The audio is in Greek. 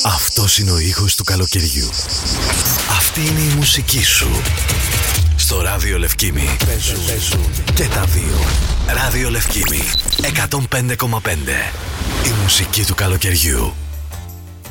Αυτός είναι ο ήχος του καλοκαιριού. Αυτή είναι η μουσική σου. Στο Ράδιο Λευκήμι παίζουν και τα δύο. Ράδιο Λευκήμι 105,5. Η μουσική του καλοκαιριού.